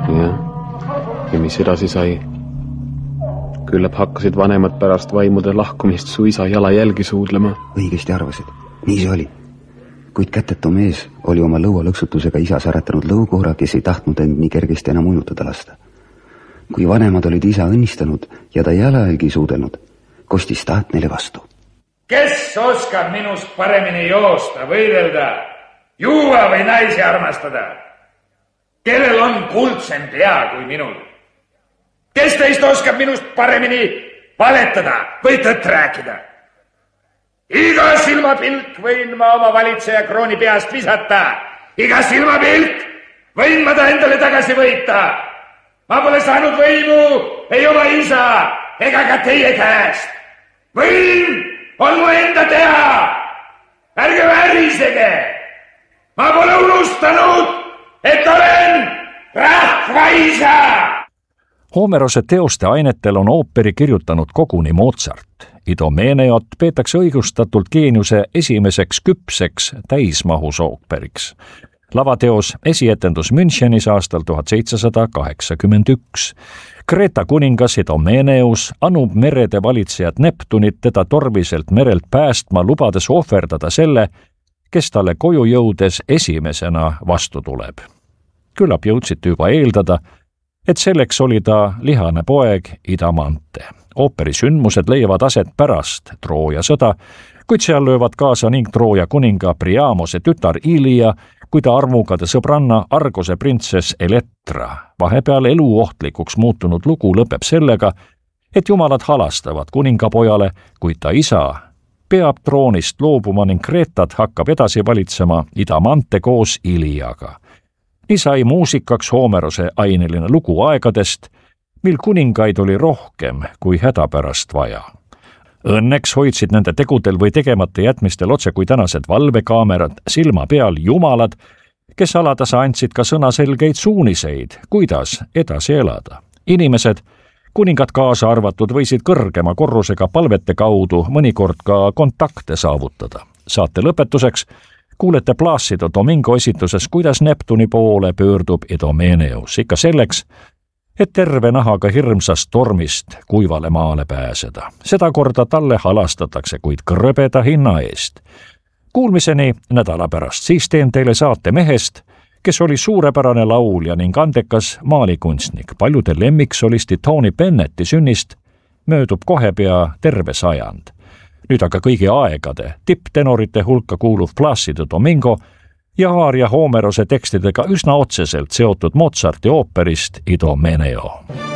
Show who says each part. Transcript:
Speaker 1: Ja mis edasi sai? Küllap hakkasid vanemad pärast vaimude lahkumist su isa jalajälgi suudlema.
Speaker 2: Õigesti arvasid, nii see oli. Kuid kätetu mees oli oma lõualõksutusega isa säretanud lõukohra, kes ei tahtnud end nii kergesti enam uinutada lasta. Kui vanemad olid isa õnnistanud ja ta jalajälgi suudelnud, kostis taht neile vastu.
Speaker 3: Kes oskab minust paremini joosta, võidelda, juua või naisi armastada? Kellel on kuldsem pea kui minul? Kes teist oskab minust paremini valetada või tõtt rääkida? Iga silmapilk võin ma oma valitseja krooni peast visata. Iga silmapilk võin ma ta endale tagasi võita. Ma pole saanud võimu ei oma isa ega ka teie käest. Võim on mu enda teha. Ärge värisege. Ma pole unustanud, et olen rahvaisa.
Speaker 4: Homerose teoste ainetel on ooperi kirjutanud koguni Mozart. Idomeneot peetakse õigustatult geeniuse esimeseks küpseks täismahus ooperiks. Lavateos esietendus Münchenis aastal 1781. Kreeta kuningas Idomeneus anub merede valitsejat Neptunit teda tormiselt merelt päästma, lubades ohverdada selle, kes talle koju jõudes esimesena vastu tuleb. Küllap jõudsite juba eeldada, et selleks oli ta lihane poeg Idamante. Ooperi sündmused leiavad aset pärast Trooja sõda, kuid seal löövad kaasa ning Trooja kuninga Priamose tütar Ilia, kui ta armukade sõbranna Argose printsess Elektra. Vahepeal eluohtlikuks muutunud lugu lõpeb sellega, et jumalad halastavad kuningapojale, kuid ta isa peab troonist loobuma ning Kreetat hakkab edasi valitsema Idamante koos Iliaga. Nii sai muusikaks Homerose aineline lugu aegadest, mil kuningaid oli rohkem kui hädapärast vaja. Õnneks hoidsid nende tegudel või tegemata jätmistel otse kui tänased valvekaamerad silma peal jumalad, kes alatasa andsid ka sõnaselgeid suuniseid, kuidas edasi elada. Inimesed, kuningad kaasa arvatud, võisid kõrgema korrusega palvete kaudu mõnikord ka kontakte saavutada. Saate lõpetuseks kuulete Placido Domingo esituses, kuidas Neptuni poole pöördub Idomeneus, ikka selleks, et terve nahaga hirmsast tormist kuivale maale pääseda. Seda korda talle halastatakse, kuid krõbeda hinna eest. Kuulmiseni nädala pärast, siis teen teile saate mehest, kes oli suurepärane laulja ning andekas maalikunstnik. Paljude lemmiksolisti Tony Bennetti sünnist möödub kohe pea terve sajand. Nüüd aga kõigi aegade tipptenorite hulka kuuluv Placido Domingo ja aaria Homerose tekstidega üsna otseselt seotud Mozarti ooperist Idomeneo.